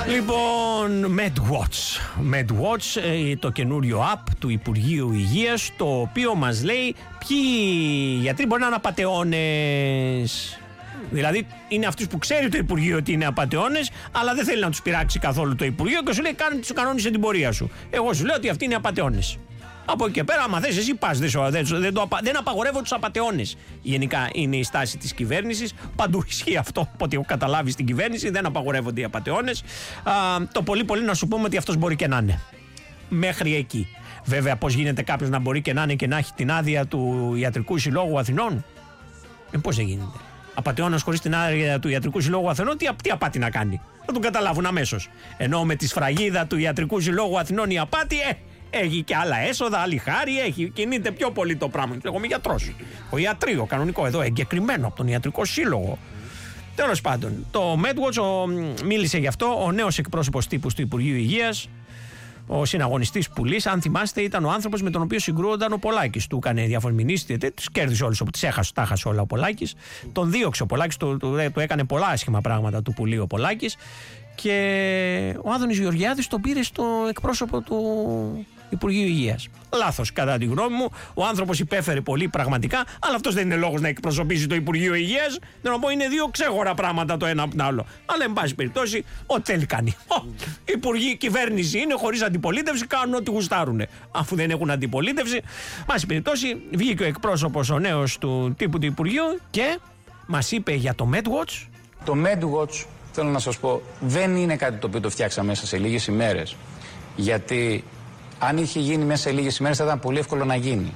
Λοιπόν, MedWatch, το καινούριο app του Υπουργείου Υγείας, το οποίο μας λέει ποιοι γιατροί μπορεί να είναι απατεώνες. Δηλαδή είναι αυτούς που ξέρει το Υπουργείο ότι είναι απατεώνες, αλλά δεν θέλει να τους πειράξει καθόλου το Υπουργείο και σου λέει κάνε τους κανόνες στην πορεία σου. Εγώ σου λέω ότι αυτοί είναι απατεώνες. Από εκεί και πέρα, άμα θες εσύ πας, δεν απαγορεύω τους απατεώνες. Γενικά είναι η στάση της κυβέρνησης. Παντού ισχύει αυτό, από ό,τι έχω καταλάβει στην κυβέρνηση, δεν απαγορεύονται οι απατεώνες. Το πολύ να σου πούμε ότι αυτός μπορεί και να είναι. Μέχρι εκεί. Βέβαια, πώς γίνεται κάποιος να μπορεί και να είναι και να έχει την άδεια του Ιατρικού Συλλόγου Αθηνών? Πώς δεν γίνεται? Απατεώνας χωρίς την άδεια του Ιατρικού Συλλόγου Αθηνών, τι απάτη να κάνει? Θα τον καταλάβουν αμέσως. Ενώ με τη σφραγίδα του Ιατρικού Συλλόγου Αθηνών η απάτη, έχει και άλλα έσοδα, άλλη χάρη, κινείται πιο πολύ το πράγμα. Λέγομαι γιατρός. Ο ιατρείο, κανονικό εδώ, εγκεκριμένο από τον Ιατρικό Σύλλογο. Τέλος πάντων, το MedWatch μίλησε γι' αυτό ο νέος εκπρόσωπος τύπου του Υπουργείου Υγείας, ο συναγωνιστής Πουλής. Αν θυμάστε, ήταν ο άνθρωπος με τον οποίο συγκρούονταν ο Πολάκης. Του έκανε διαφορμηνήσεις, τους κέρδισε όλους, τις έχασε όλα ο Πολάκης. Τον δίωξε ο Πολάκης, του έκανε πολλά άσχημα πράγματα του Πουλή ο Πολάκης. Και ο Άδωνης Γεωργιάδης τον πήρε στο εκπρόσωπο του Υπουργείου Υγείας. Λάθος, κατά τη γνώμη μου. Ο άνθρωπος υπέφερε πολύ πραγματικά, αλλά αυτός δεν είναι λόγος να εκπροσωπήσει το Υπουργείο Υγείας. Δεν να πω, είναι δύο ξέχωρα πράγματα το ένα από το άλλο. Αλλά, εν πάση περιπτώσει, ό,τι θέλει κάνει. Υπουργοί, κυβέρνηση είναι, χωρίς αντιπολίτευση, κάνουν ό,τι γουστάρουνε. Αφού δεν έχουν αντιπολίτευση, εν πάση περιπτώσει, βγήκε ο εκπρόσωπος, ο νέος του τύπου του Υπουργείου και μας είπε για το MedWatch. Το MedWatch, θέλω να σας πω, δεν είναι κάτι το οποίο το φτιάξαμε μέσα σε λίγες ημέρες. Γιατί αν είχε γίνει μέσα σε λίγες ημέρες θα ήταν πολύ εύκολο να γίνει.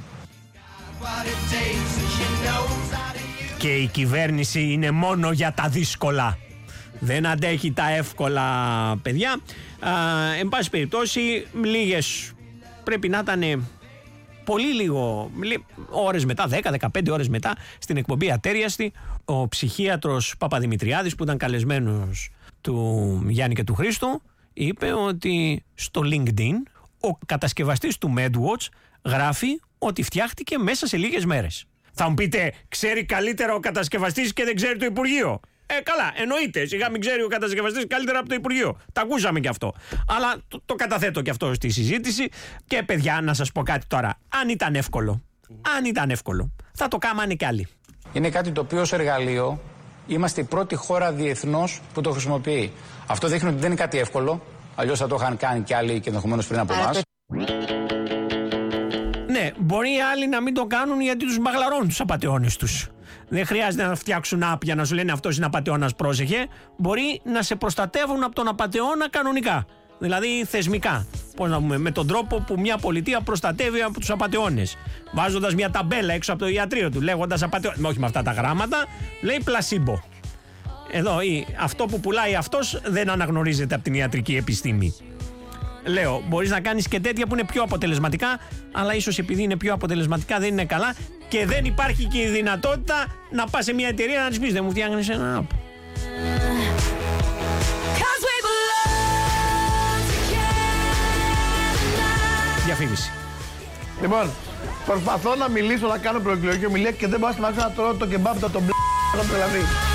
Και η κυβέρνηση είναι μόνο για τα δύσκολα. Δεν αντέχει τα εύκολα, παιδιά. Εν πάση περιπτώσει, λίγες πρέπει να ήταν πολύ λίγο ώρες μετά, 10-15 ώρες μετά, στην εκπομπή Ατέριαστη, ο ψυχίατρος Παπαδημητριάδης, που ήταν καλεσμένος του Γιάννη και του Χρήστου, είπε ότι στο LinkedIn ο κατασκευαστής του MedWatch γράφει ότι φτιάχτηκε μέσα σε λίγες μέρες. Θα μου πείτε, ξέρει καλύτερα ο κατασκευαστής και δεν ξέρει το Υπουργείο? Καλά, εννοείται. Σιγά μην ξέρει ο κατασκευαστής καλύτερα από το Υπουργείο. Τα ακούσαμε κι αυτό. Αλλά το καταθέτω κι αυτό στη συζήτηση. Και παιδιά, να σας πω κάτι τώρα. Αν ήταν εύκολο, θα το κάμανε κι άλλοι. Είναι κάτι το οποίο ως εργαλείο είμαστε η πρώτη χώρα διεθνώς που το χρησιμοποιεί. Αυτό δείχνει ότι δεν είναι κάτι εύκολο. Αλλιώς θα το είχαν κάνει κι άλλοι και ενδεχομένως πριν από εμάς. Ναι, μπορεί οι άλλοι να μην το κάνουν γιατί τους μπαγλαρώνουν τους απατεώνες τους. Δεν χρειάζεται να φτιάξουν app για να σου λένε αυτός είναι απατεώνας, πρόσεχε. Μπορεί να σε προστατεύουν από τον απατεώνα κανονικά. Δηλαδή θεσμικά. Πώς να πούμε, με τον τρόπο που μια πολιτεία προστατεύει από τους απατεώνες. Βάζοντας μια ταμπέλα έξω από το ιατρείο του, λέγοντας απατεώνες. Όχι με αυτά τα γράμματα, λέει πλασίμπο. Εδώ αυτό που πουλάει αυτός δεν αναγνωρίζεται από την ιατρική επιστήμη. Λέω, μπορείς να κάνεις και τέτοια που είναι πιο αποτελεσματικά, αλλά ίσως επειδή είναι πιο αποτελεσματικά δεν είναι καλά και δεν υπάρχει και η δυνατότητα να πας σε μια εταιρεία να της πεις δεν μου φτιάχνεις ένα app. Διαφήμιση. Λοιπόν, προσπαθώ να μιλήσω, να κάνω προεκλογική ομιλία και δεν πάω να σταματήσω να τρώω το κεμπάπ το μπλ***,